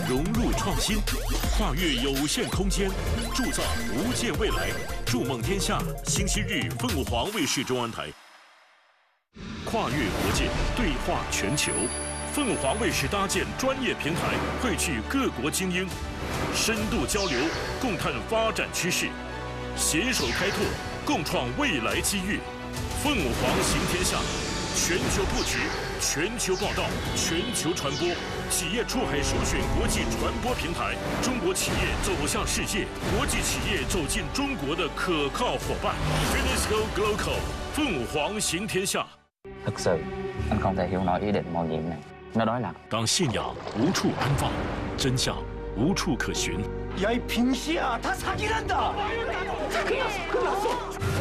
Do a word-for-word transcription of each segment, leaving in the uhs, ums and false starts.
融入创新，跨越有限空间，铸造无界未来。筑梦天下，星期日凤凰卫视中文台。跨越国界，对话全球。凤凰卫视搭建专业平台，汇聚各国精英，深度交流，共探发展趋势，携手开拓，共创未来机遇。凤凰行天下，全球布局，全球报道，全球传播。企业出海首选国际传播平台，中国企业走向世界，国际企业走进中国的可靠伙伴。Finisco Global， 凤凰行天下。 Thực sự, anh không thể hiểu nổi ý định mạo nhiệm này. Nó đối lập. 当信仰无处安放，真相无处可寻。 야 이 빙시야, 다 사기란다. 끝났어, 끝났어.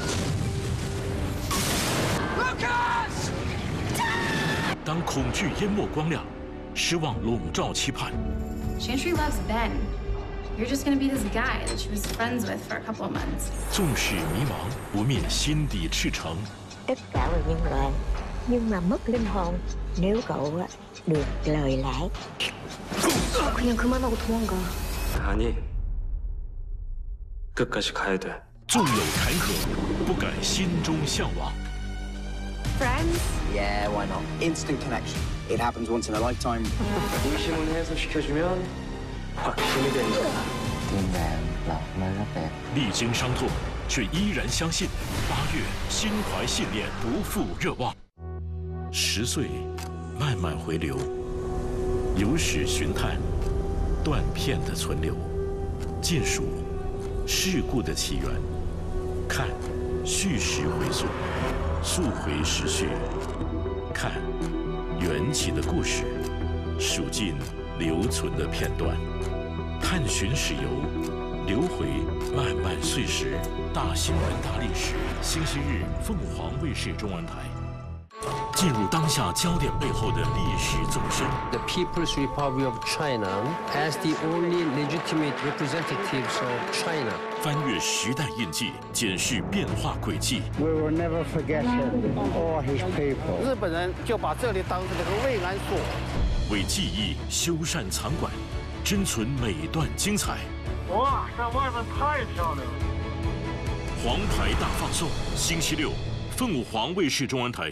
루카스! 当恐惧淹没光亮，失望笼罩期盼。 Chantry loves Ben. You're just gonna be this guy that she was friends with for a couple of months. 纵使迷茫，不灭心底赤诚。 Tất cả là nhân loại, nhưng mà mất linh hồn nếu cậu được lời lẽ. 그냥 그만하고 도망가. 아니, 끝까지 가야 돼. 纵有坎坷，不改心中向往。 Friends? Yeah, why not? Instant connection. It happens once in a lifetime. 의심은 해소시켜주면 확신이 된다. Tim bạn là nơi rất đẹp. 历经伤痛，却依然相信。八月，心怀信念，不负热望。十岁，慢慢回流，有史寻探，断片的存留，尽数事故的起源。看，叙事回溯，溯回时序。看，缘起的故事，数尽留存的片段。探寻史游，流回漫漫岁时。大新闻大历史，星期日凤凰卫视中文台。进入当下焦点背后的历史纵深。 The People's Republic of China as the only legitimate representatives of China. 翻越时代印记，检视变化轨迹。 We will never forget him or his people. 日本人就把这里当成了个慰安所。 为记忆修缮藏馆，珍存每段精彩。 哇，在外面太漂亮了。 黄牌大放送，星期六，凤凰卫视中文台。